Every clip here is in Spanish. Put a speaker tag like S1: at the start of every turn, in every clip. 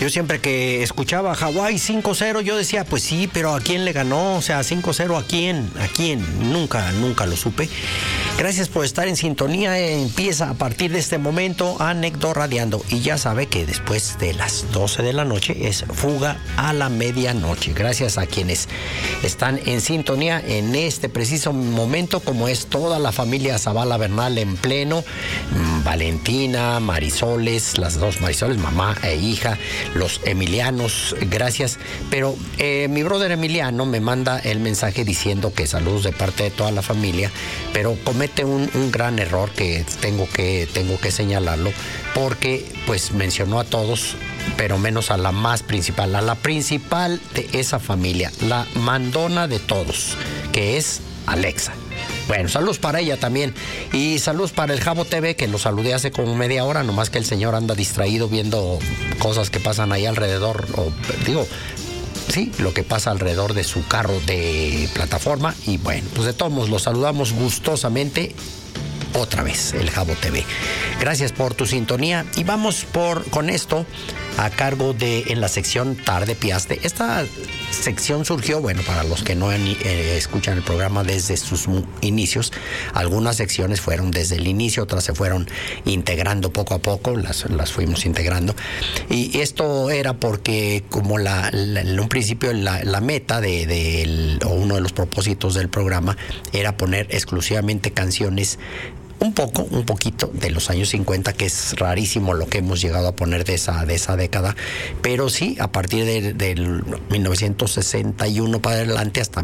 S1: Yo siempre que escuchaba Hawái 5-0, yo decía, pues sí, pero ¿a quién le ganó? O sea, 5-0, ¿a quién? ¿A quién? Nunca lo supe. Gracias por estar en sintonía. Empieza a partir de este momento Anecdo Radiando. Y ya sabe que después de las 12 de la noche es Fuga a la Medianoche. Gracias a quienes están en sintonía en este preciso momento, como es toda la familia Zavala Bernal en pleno. Valentina, Marisoles, las dos Marisoles, mamá e hija, los Emilianos, gracias. Pero mi brother Emiliano me manda el mensaje diciendo que saludos de parte de toda la familia, pero comete un gran error que tengo que señalarlo, porque pues mencionó a todos, pero menos a la más principal, a la principal de esa familia, la mandona de todos, que es Alexa. Bueno, saludos para ella también. Y saludos para el Jabo TV, que lo saludé hace como media hora, nomás que el señor anda distraído viendo cosas que pasan ahí alrededor, sí, lo que pasa alrededor de su carro de plataforma. Y bueno, pues de todos modos los saludamos gustosamente otra vez, el Jabo TV. Gracias por tu sintonía y vamos con esto a cargo de en la sección Tarde Piaste. Esta sección surgió, bueno, para los que no escuchan el programa desde sus inicios, algunas secciones fueron desde el inicio, otras se fueron integrando poco a poco, las fuimos integrando, y esto era porque como en un principio la meta o uno de los propósitos del programa era poner exclusivamente canciones un poquito de los años 50, que es rarísimo lo que hemos llegado a poner de esa década, pero sí, a partir del 1961 para adelante hasta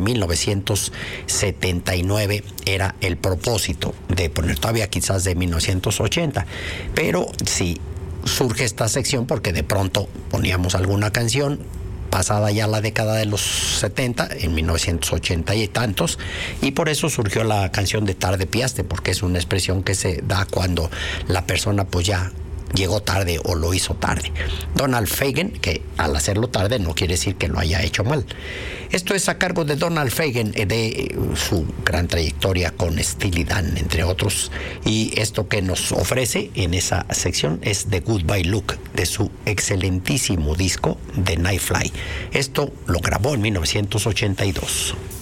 S1: 1979 era el propósito de poner, todavía quizás de 1980, pero sí surge esta sección porque de pronto poníamos alguna canción pasada ya la década de los 70, en 1980 y tantos, y por eso surgió la canción de Tarde Piaste, porque es una expresión que se da cuando la persona pues ya llegó tarde o lo hizo tarde. Donald Fagen, que al hacerlo tarde no quiere decir que lo haya hecho mal. Esto es a cargo de Donald Fagen, de su gran trayectoria con Steely Dan, entre otros, y esto que nos ofrece en esa sección es The Goodbye Look, de su excelentísimo disco The Night Fly. Esto lo grabó en 1982.